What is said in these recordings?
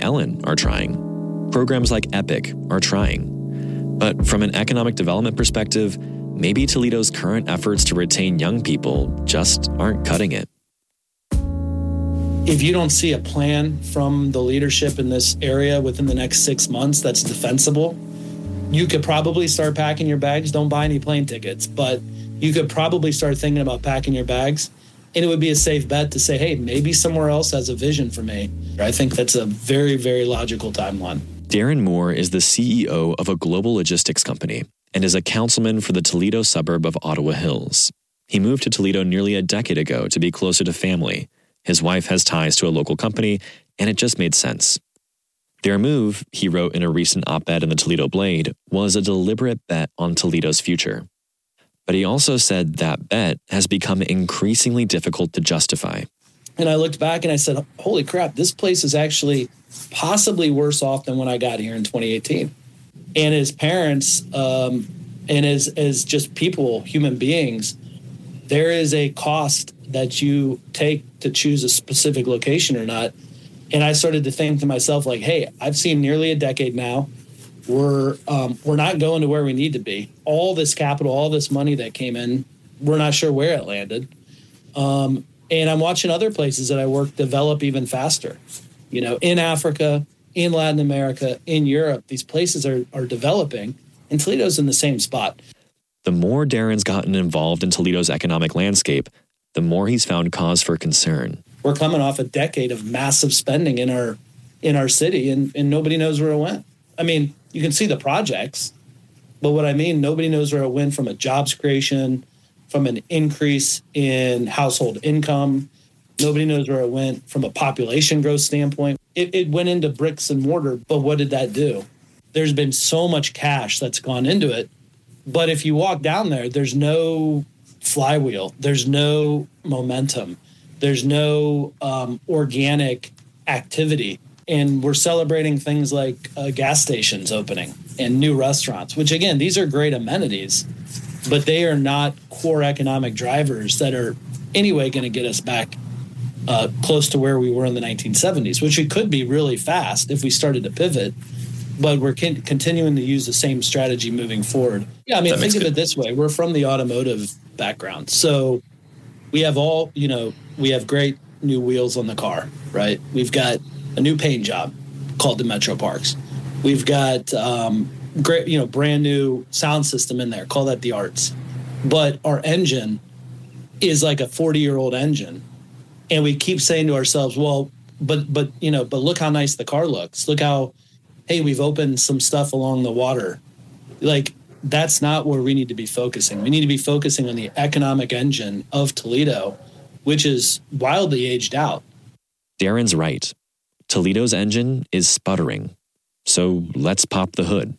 like Ellen are trying. Programs like EPIC are trying. But from an economic development perspective, maybe Toledo's current efforts to retain young people just aren't cutting it. If you don't see a plan from the leadership in this area within the next 6 months that's defensible, you could probably start packing your bags. Don't buy any plane tickets, but you could probably start thinking about packing your bags. And it would be a safe bet to say, hey, maybe somewhere else has a vision for me. I think that's a very, very logical timeline. Darren Moore is the CEO of a global logistics company and is a councilman for the Toledo suburb of Ottawa Hills. He moved to Toledo nearly a decade ago to be closer to family. His wife has ties to a local company, and it just made sense. Their move, he wrote in a recent op-ed in the Toledo Blade, was a deliberate bet on Toledo's future. But he also said that bet has become increasingly difficult to justify. And I looked back and I said, holy crap, this place is actually possibly worse off than when I got here in 2018. And as parents and as just people, human beings, there is a cost that you take to choose a specific location or not. And I started to think to myself, like, hey, I've seen nearly a decade now. We're not going to where we need to be. All this capital, all this money that came in, we're not sure where it landed. And I'm watching other places that I work develop even faster. You know, in Africa, in Latin America, in Europe, these places are developing, and Toledo's in the same spot. The more Darren's gotten involved in Toledo's economic landscape, the more he's found cause for concern. We're coming off a decade of massive spending in our city, and nobody knows where it went. I mean, you can see the projects, but what I mean, nobody knows where it went from a jobs creation, from an increase in household income. Nobody knows where it went from a population growth standpoint. It went into bricks and mortar, but what did that do? There's been so much cash that's gone into it, but if you walk down there, there's no flywheel, there's no momentum, there's no organic activity. And we're celebrating things like gas stations opening and new restaurants, which, again, these are great amenities, but they are not core economic drivers that are anyway going to get us back close to where we were in the 1970s, which we could be really fast if we started to pivot. But we're continuing to use the same strategy moving forward. Yeah, I mean, think of it this way. We're from the automotive background. So we have we have great new wheels on the car, right? We've got a new paint job called the Metro Parks. We've got great, brand new sound system in there. Call that the Arts. But our engine is like a 40-year-old engine. And we keep saying to ourselves, well, but look how nice the car looks. Look how, hey, we've opened some stuff along the water. Like, that's not where we need to be focusing. We need to be focusing on the economic engine of Toledo, which is wildly aged out. Darren's right. Toledo's engine is sputtering. So let's pop the hood.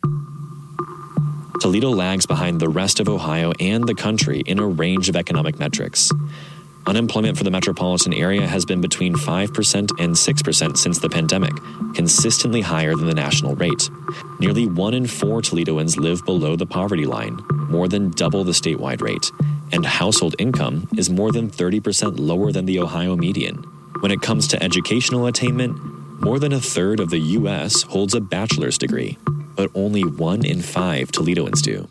Toledo lags behind the rest of Ohio and the country in a range of economic metrics. Unemployment for the metropolitan area has been between 5% and 6% since the pandemic, consistently higher than the national rate. Nearly 1 in 4 Toledoans live below the poverty line, more than double the statewide rate, and household income is more than 30% lower than the Ohio median. When it comes to educational attainment, more than a third of the U.S. holds a bachelor's degree, but only 1 in 5 Toledoans do.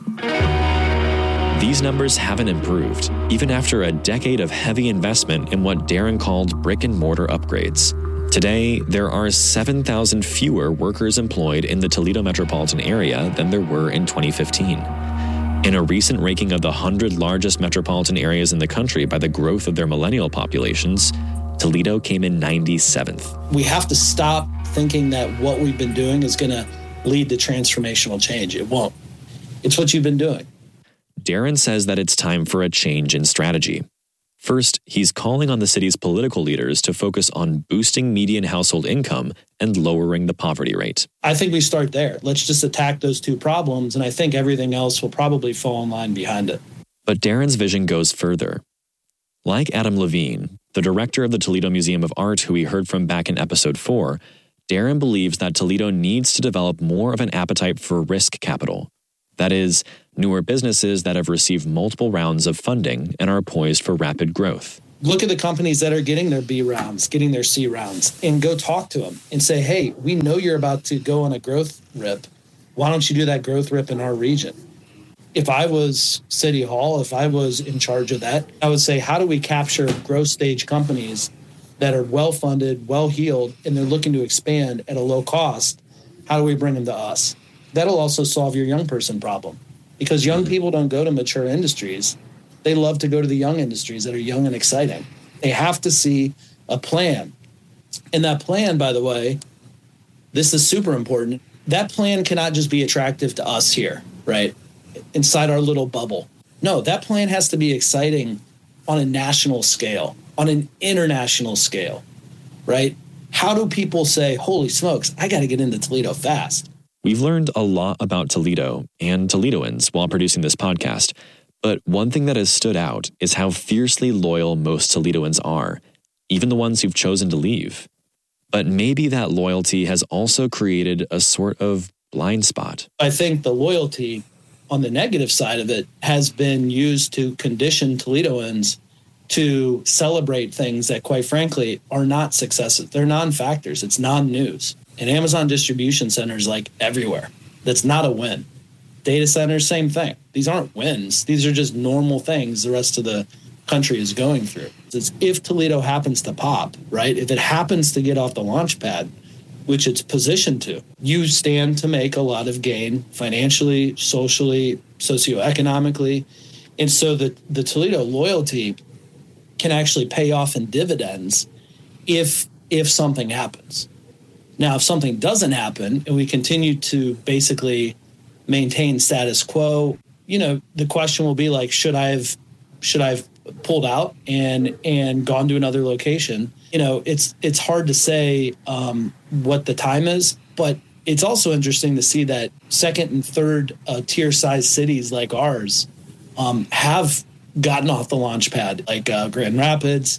These numbers haven't improved, even after a decade of heavy investment in what Darren called brick-and-mortar upgrades. Today, there are 7,000 fewer workers employed in the Toledo metropolitan area than there were in 2015. In a recent ranking of the 100 largest metropolitan areas in the country by the growth of their millennial populations, Toledo came in 97th. We have to stop thinking that what we've been doing is going to lead to transformational change. It won't. It's what you've been doing. Darren says that it's time for a change in strategy. First, he's calling on the city's political leaders to focus on boosting median household income and lowering the poverty rate. I think we start there. Let's just attack those two problems, and I think everything else will probably fall in line behind it. But Darren's vision goes further. Like Adam Levine, the director of the Toledo Museum of Art who we heard from back in episode 4, Darren believes that Toledo needs to develop more of an appetite for risk capital. That is, newer businesses that have received multiple rounds of funding and are poised for rapid growth. Look at the companies that are getting their B rounds, getting their C rounds, and go talk to them and say, hey, we know you're about to go on a growth rip. Why don't you do that growth rip in our region? If I was City Hall, if I was in charge of that, I would say, how do we capture growth stage companies that are well-funded, well-heeled, and they're looking to expand at a low cost? How do we bring them to us? That'll also solve your young person problem, because young people don't go to mature industries. They love to go to the young industries that are young and exciting. They have to see a plan. And that plan, by the way, this is super important. That plan cannot just be attractive to us here, right? Inside our little bubble. No, that plan has to be exciting on a national scale, on an international scale, right? How do people say, holy smokes, I got to get into Toledo fast? We've learned a lot about Toledo and Toledoans while producing this podcast, but one thing that has stood out is how fiercely loyal most Toledoans are, even the ones who've chosen to leave. But maybe that loyalty has also created a sort of blind spot. I think the loyalty on the negative side of it has been used to condition Toledoans to celebrate things that, quite frankly, are not successes. They're non-factors. It's non-news. And Amazon distribution centers like everywhere. That's not a win. Data centers, same thing. These aren't wins. These are just normal things the rest of the country is going through. It's if Toledo happens to pop, right? If it happens to get off the launch pad, which it's positioned to, you stand to make a lot of gain financially, socially, socioeconomically. And so the Toledo loyalty can actually pay off in dividends if something happens. Now, if something doesn't happen and we continue to basically maintain status quo, the question will be like, should I have pulled out and gone to another location? It's hard to say what the time is, but it's also interesting to see that second and third tier size cities like ours have gotten off the launch pad, like Grand Rapids.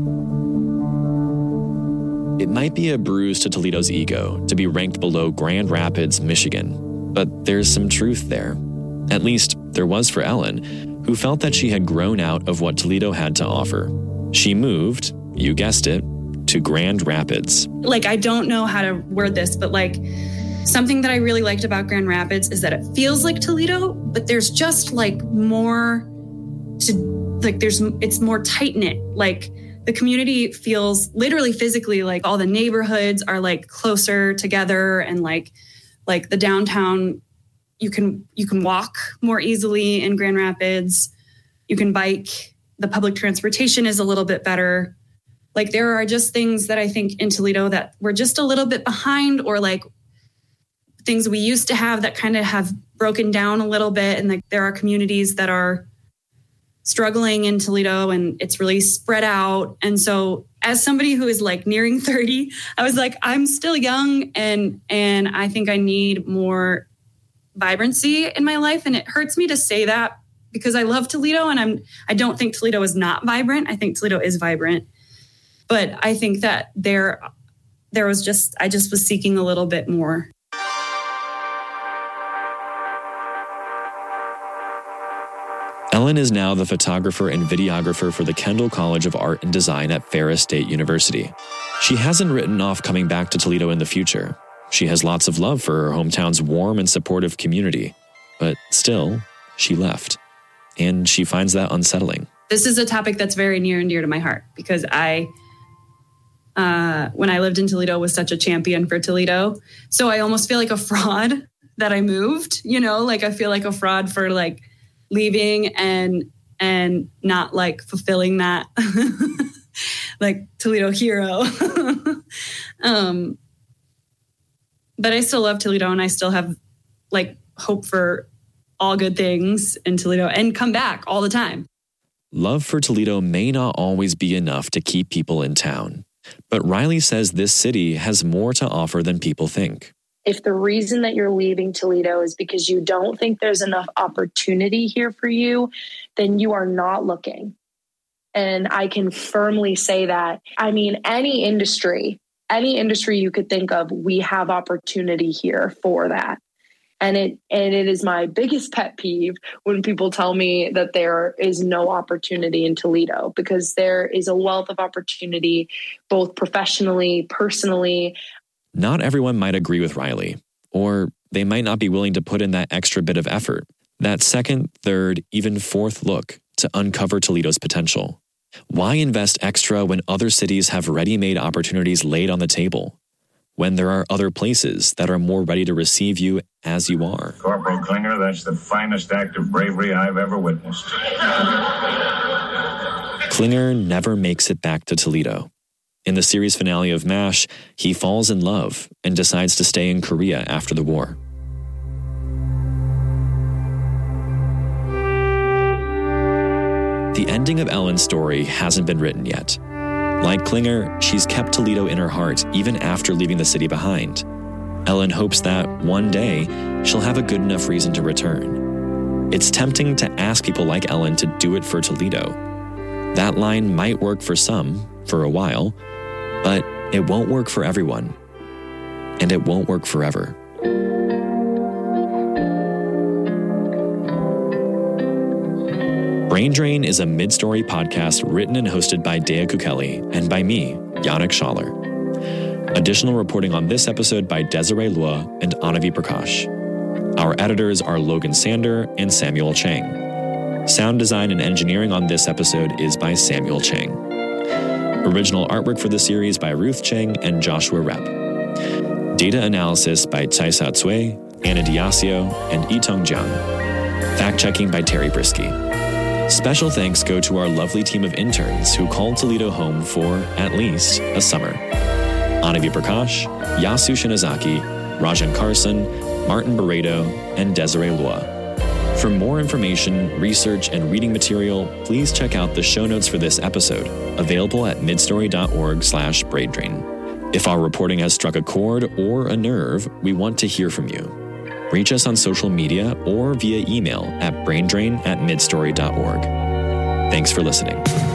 It might be a bruise to Toledo's ego to be ranked below Grand Rapids, Michigan, but there's some truth there. At least there was for Ellen, who felt that she had grown out of what Toledo had to offer. She moved, you guessed it, to Grand Rapids. I don't know how to word this, but something that I really liked about Grand Rapids is that it feels like Toledo, but there's just more to, it's more tight-knit. The community feels literally physically like all the neighborhoods are closer together, and the downtown, you can walk more easily in Grand Rapids. You can bike. The public transportation is a little bit better. There are just things that I think in Toledo that we're just a little bit behind, or things we used to have that kind of have broken down a little bit. And there are communities that are struggling in Toledo, and it's really spread out. And so as somebody who is nearing 30, I was I'm still young, and I think I need more vibrancy in my life. And it hurts me to say that because I love Toledo, and I don't think Toledo is not vibrant. I think Toledo is vibrant. But I think that I just was seeking a little bit more. Ellen is now the photographer and videographer for the Kendall College of Art and Design at Ferris State University. She hasn't written off coming back to Toledo in the future. She has lots of love for her hometown's warm and supportive community. But still, she left. And she finds that unsettling. This is a topic that's very near and dear to my heart, because when I lived in Toledo, was such a champion for Toledo. So I almost feel like a fraud that I moved, I feel like a fraud for leaving and not fulfilling that Toledo hero. But I still love Toledo, and I still have hope for all good things in Toledo and come back all the time. Love for Toledo may not always be enough to keep people in town. But Riley says this city has more to offer than people think. If the reason that you're leaving Toledo is because you don't think there's enough opportunity here for you, then you are not looking. And I can firmly say that. I mean, any industry you could think of, we have opportunity here for that. And it is my biggest pet peeve when people tell me that there is no opportunity in Toledo, because there is a wealth of opportunity, both professionally, personally. Not everyone might agree with Riley, or they might not be willing to put in that extra bit of effort, that second, third, even fourth look to uncover Toledo's potential. Why invest extra when other cities have ready-made opportunities laid on the table? When there are other places that are more ready to receive you as you are. Corporal Klinger, that's the finest act of bravery I've ever witnessed. Klinger never makes it back to Toledo. In the series finale of MASH, he falls in love and decides to stay in Korea after the war. The ending of Ellen's story hasn't been written yet. Like Klinger, she's kept Toledo in her heart even after leaving the city behind. Ellen hopes that one day she'll have a good enough reason to return. It's tempting to ask people like Ellen to do it for Toledo. That line might work for some, for a while, but it won't work for everyone. And it won't work forever. Brain Drain is a mid-story podcast written and hosted by Dea Kukeli and by me, Yannick Schaller. Additional reporting on this episode by Desiree Lua and Anavi Prakash. Our editors are Logan Sander and Samuel Chang. Sound design and engineering on this episode is by Samuel Chang. Original artwork for the series by Ruth Chang and Joshua Rep. Data analysis by Tsaisa Tsui, Anna Diasio, and Itong Jiang. Fact-checking by Terry Brisky. Special thanks go to our lovely team of interns who called Toledo home for, at least, a summer. Anavi Prakash, Yasu Shinazaki, Rajan Carson, Martin Barreto, and Desiree Lua. For more information, research, and reading material, please check out the show notes for this episode, available at midstory.org/braindrain. If our reporting has struck a chord or a nerve, we want to hear from you. Reach us on social media or via email at braindrain@midstory.org. Thanks for listening.